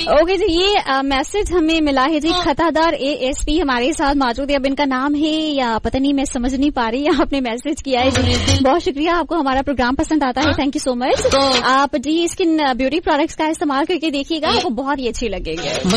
Okay जी, ये message हमें मिला है जी, खतादार ASP हमारे साथ मौजूद है। अब इनका नाम है या पता नहीं, मैं समझ नहीं पा रही। आपने मैसेज किया है जी, बहुत शुक्रिया। आपको हमारा प्रोग्राम पसंद आता है, थैंक यू सो मच। आप जी स्किन ब्यूटी प्रोडक्ट्स का इस्तेमाल करके देखिएगा, आपको बहुत ही अच्छी लगेगी।